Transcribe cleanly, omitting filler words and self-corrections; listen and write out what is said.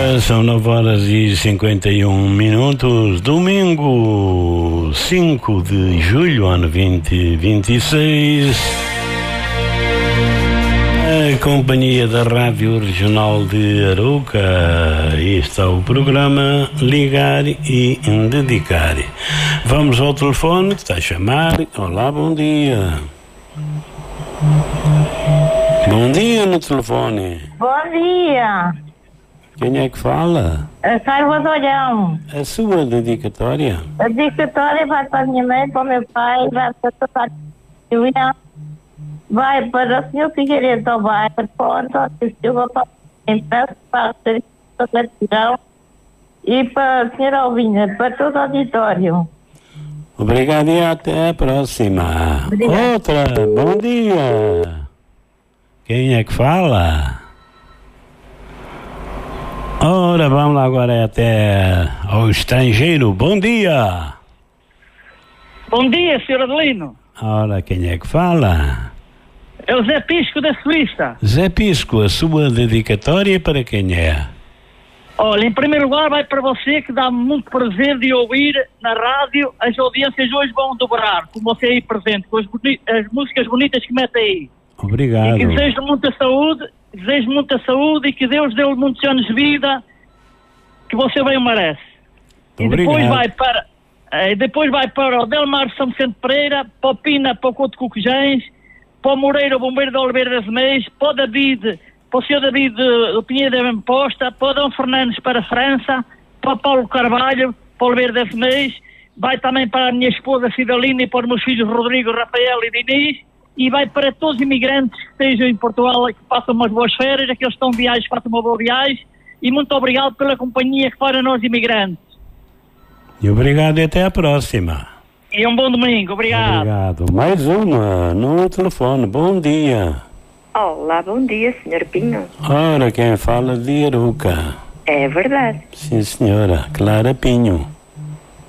São 9h51, domingo 5 de julho, ano 2026. A companhia da Rádio Regional de Arouca. Aí está o programa Ligar e Dedicar. Vamos ao telefone que está a chamar. Olá, bom dia. Bom dia no telefone. Bom dia. Quem é que fala? Salvadorão. A sua dedicatória? A dedicatória vai para a minha mãe, para o meu pai, vai para toda a família, vai para o senhor Figueiredo, vai para o António Silva, para a Gratidão e para a senhora Alvinha, para todo o auditório. Obrigado e até a próxima. Obrigado. Outra, bom dia. Quem é que fala? Ora, vamos lá agora até ao estrangeiro. Bom dia. Bom dia, Sr. Adelino. Ora, quem é que fala? É o Zé Pisco da Suíça. Zé Pisco, a sua dedicatória para quem é? Olha, em primeiro lugar vai para você, que dá-me muito prazer de ouvir na rádio. As audiências hoje vão dobrar, com você aí presente, com as músicas bonitas que mete aí. Obrigado. E que desejo muita saúde e que Deus dê-lhe muitos anos de vida que você bem merece. Obrigado. E depois vai para o Delmar São Vicente Pereira, para o Pina, para o Couto Coquejães, para o Moreira, o Bombeiro da Oliveira das Meias, para o David, para o Sr. David do Pinheiro da Memposta, para o Dom Fernandes para a França, para o Paulo Carvalho, para o Oliveira das Meias, vai também para a minha esposa Cidalina e para os meus filhos Rodrigo, Rafael e Diniz, e vai para todos os imigrantes que estejam em Portugal e que passam umas boas férias, aqueles que estão de viagem, façam uma boa viagem, e muito obrigado pela companhia que para nós imigrantes. E obrigado e até a próxima. E um bom domingo, obrigado. Obrigado. Mais uma no telefone. Bom dia. Olá, bom dia, Sr. Pinho. Ora, quem fala de Arouca? É verdade. Sim, senhora. Clara Pinho.